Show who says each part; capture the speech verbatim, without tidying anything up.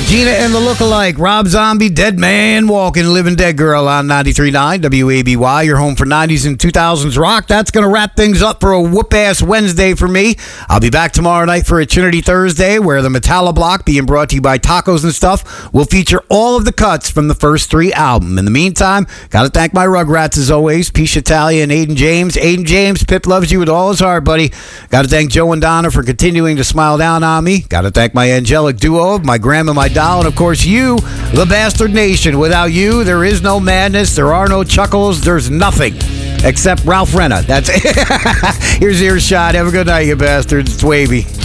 Speaker 1: Regina and the Lookalike, Rob Zombie, Dead Man Walking, Living Dead Girl on ninety-three point nine W A B Y. Your home for nineties and two thousands rock. That's going to wrap things up for a whoop-ass Wednesday for me. I'll be back tomorrow night for a Trinity Thursday, where the Metallo Block, being brought to you by Tacos and Stuff, will feature all of the cuts from the first three albums. In the meantime, got to thank my Rugrats as always, Pisha Italia and Aiden James. Aiden James, Pip loves you with all his heart, buddy. Got to thank Joe and Donna for continuing to smile down on me. Got to thank my angelic duo, my grandma, my doll, and of course you, the Bastard Nation. Without you, there is no madness, there are no chuckles, there's nothing except Ralph Renna. That's it. Here's Earshot. Have a good night, you bastards. It's Wavy.